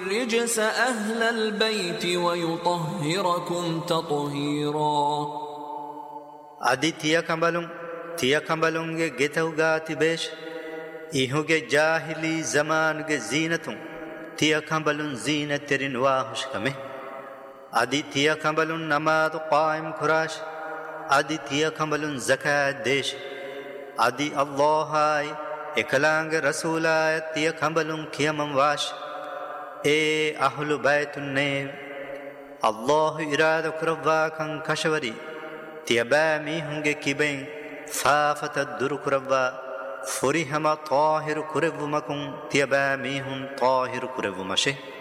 الرجس أهل البيت ويطهركم تطهيرا. عدي تيا كمبلونگه گتوگا تبيش إيهوگه جاهلي زمانگه زينتون تيا كمبلون زينة ترين واهش كمه. عدي تيا كمبلون نماز قائم كراش عدي تيا كمبلون زكاة ديش عدي الله هاي اكلانگ رسولا تيا كمبلون كيمم واش اي أهل بيت النيب الله إرادة كربا كان كشوري تيا بامي هنگه كيبين فافت الدر كربا فريهما طاهر كرب مكون تيا بامي هن طاهر كرب مشه.